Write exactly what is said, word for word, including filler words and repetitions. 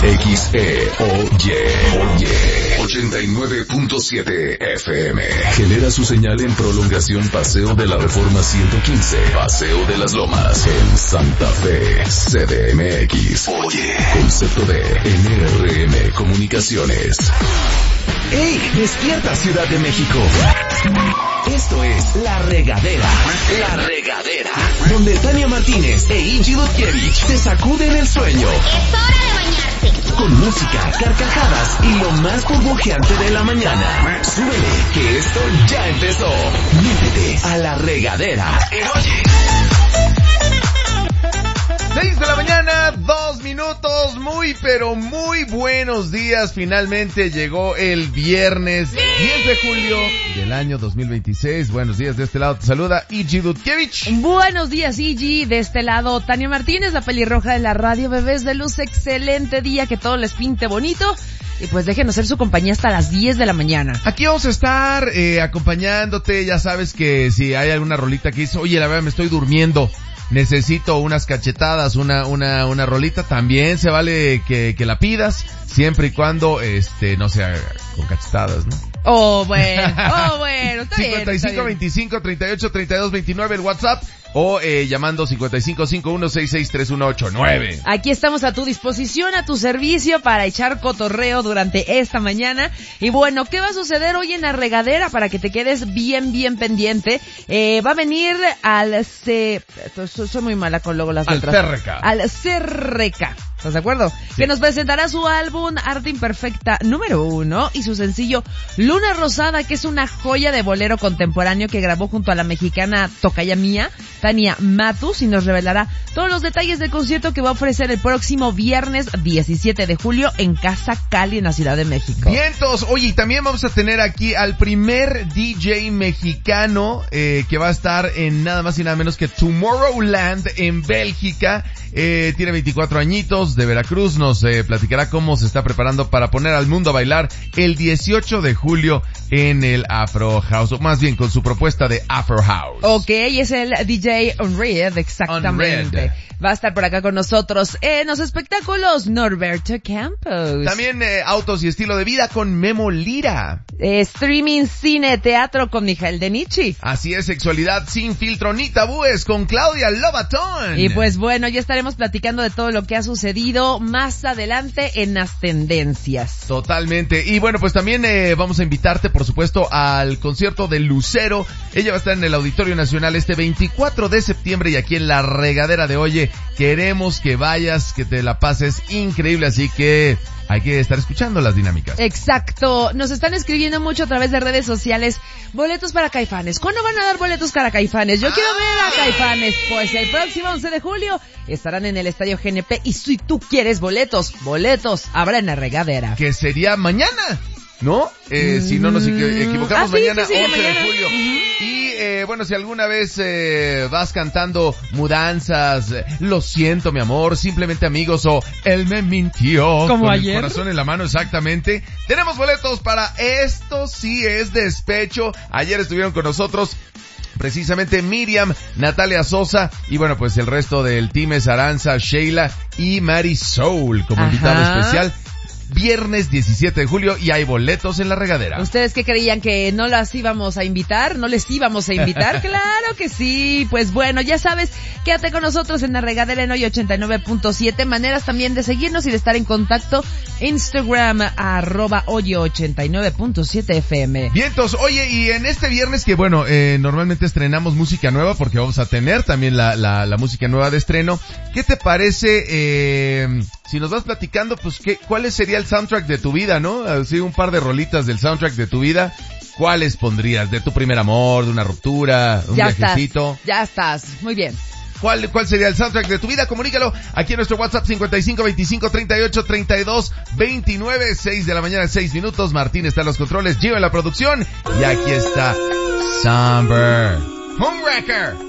X E Oye, Oye, ochenta y nueve punto siete F M. Genera su señal en prolongación Paseo de la Reforma ciento quince, Paseo de las Lomas, en Santa Fe, C D M X. Oye, concepto de N R M Comunicaciones. ¡Ey! ¡Despierta, Ciudad de México! Esto es La Regadera. La Regadera. Donde Tania Martínez e Iggy Dutkiewicz te sacuden el sueño. ¡Es hora de bañarse! Con música, carcajadas y lo más burbujeante de la mañana. Súbele, que esto ya empezó. Métete a La Regadera. Oye. seis de la mañana, dos minutos, muy pero muy buenos días. Finalmente llegó el viernes diez de julio del año dos mil veintiséis. Buenos días, de este lado te saluda Iggy Dutkiewicz. Buenos días, Iggy, de este lado Tania Martínez, la pelirroja de la radio. Bebés de luz, excelente día, que todo les pinte bonito. Y pues déjenos ser su compañía hasta las diez de la mañana. Aquí vamos a estar eh, acompañándote. Ya sabes que si hay alguna rolita que dice, oye, la verdad me estoy durmiendo, necesito unas cachetadas, una, una, una rolita, también se vale que, que la pidas, siempre y cuando, este, no sea con cachetadas, ¿no? Oh, bueno, oh, bueno, está bien. cincuenta y cinco veinticinco treinta y ocho treinta y dos veintinueve el WhatsApp, o eh, llamando cincuenta y cinco cincuenta y uno sesenta y seis treinta y uno ochenta y nueve. Aquí estamos a tu disposición, a tu servicio para echar cotorreo durante esta mañana. Y bueno, ¿qué va a suceder hoy en La Regadera? Para que te quedes bien, bien pendiente. Eh, va a venir al C... Soy muy mala con luego las letras. Al C R K. Al C R K. ¿Estás de acuerdo? Sí. Que nos presentará su álbum Arte Imperfecta número uno y su sencillo Luna Rosada, que es una joya de bolero contemporáneo que grabó junto a la mexicana tocaya mía, Tania Matus, y nos revelará todos los detalles del concierto que va a ofrecer el próximo viernes diecisiete de julio en Casa Cali, en la Ciudad de México. Vientos, oye, y también vamos a tener aquí al primer D J mexicano eh, que va a estar en nada más y nada menos que Tomorrowland en Bélgica. Eh, tiene veinticuatro añitos, de Veracruz, nos eh, platicará cómo se está preparando para poner al mundo a bailar el dieciocho de julio en el Afro House, o más bien con su propuesta de Afro House. Ok, es el D J Unread, exactamente. Unread. Va a estar por acá con nosotros en los espectáculos Norberto Campos. También eh, autos y estilo de vida con Memo Lira. Eh, streaming, cine, teatro con Mijael Denichi. Así es, sexualidad sin filtro ni tabúes con Claudia Lobatón. Y pues bueno, ya estaremos platicando de todo lo que ha sucedido más adelante en las tendencias. Totalmente. Y bueno, pues también eh, vamos a invitarte, por supuesto, al concierto de Lucero. Ella va a estar en el Auditorio Nacional este veinticuatro de septiembre y aquí en La Regadera de Oye. Queremos que vayas, que te la pases increíble, así que hay que estar escuchando las dinámicas. Exacto. Nos están escribiendo mucho a través de redes sociales. Boletos para Caifanes. ¿Cuándo van a dar boletos para Caifanes? Yo ah, quiero ver a Caifanes. Pues el próximo once de julio estarán en el Estadio G N P. Y si tú quieres boletos, boletos habrá en La Regadera. Que sería mañana, ¿no? Eh, mm. Si no nos equivocamos, ah, sí, mañana sí, sí, once mañana. de julio. Uh-huh. Y eh, bueno, si alguna vez eh, vas cantando mudanzas, eh, lo siento mi amor, simplemente amigos o él me mintió, como con ayer, el corazón en la mano, exactamente. Tenemos boletos para Esto sí es despecho. Ayer estuvieron con nosotros precisamente Miriam, Natalia Sosa y bueno, pues el resto del team es Aranza, Sheila y Marisol como Ajá. invitado especial. Viernes diecisiete de julio y hay boletos en La Regadera. ¿Ustedes qué creían, que no las íbamos a invitar? ¿No les íbamos a invitar? Claro que sí. Pues bueno, ya sabes, quédate con nosotros en La Regadera en Hoy ochenta y nueve punto siete. Maneras también de seguirnos y de estar en contacto. Instagram, arroba Hoy ochenta y nueve punto siete F M. Vientos, oye, y en este viernes que bueno, eh, normalmente estrenamos música nueva porque vamos a tener también la, la, la música nueva de estreno. ¿Qué te parece, eh, si nos vas platicando, pues qué, cuál sería el soundtrack de tu vida, ¿no? Así un par de rolitas del soundtrack de tu vida. ¿Cuáles pondrías? ¿De tu primer amor, de una ruptura, un ya viajecito? Estás, ya estás, muy bien. ¿Cuál, cuál sería el soundtrack de tu vida? Comunícalo aquí en nuestro WhatsApp cincuenta y cinco veinticinco treinta y ocho treinta y dos veintinueve, seis de la mañana, seis minutos. Martín está en los controles, Gio en la producción y aquí está Somber Homewrecker.